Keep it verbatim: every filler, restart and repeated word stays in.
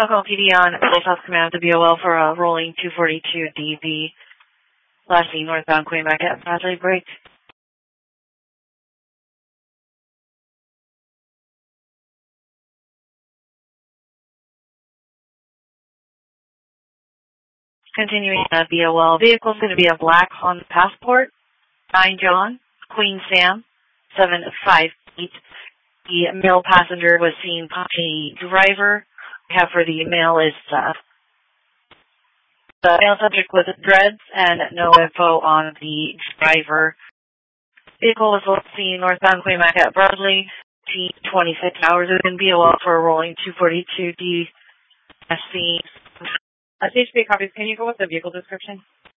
Stockholm P D on South Command to B O L for a rolling two forty-two D B. Last E northbound Quebec at Bradley break. Continuing at B O L. Vehicle is going to be a black Honda Passport, nine John, Queen Sam, seven five eight. The male passenger was seen by the driver. We have for the male is uh, the male subject with dreads and no info on the driver. Vehicle was seen northbound Quebec at Bradley. twenty-six hours within B O L for a rolling two forty-two D S C. Uh, C H P copies. Can you go with the vehicle description?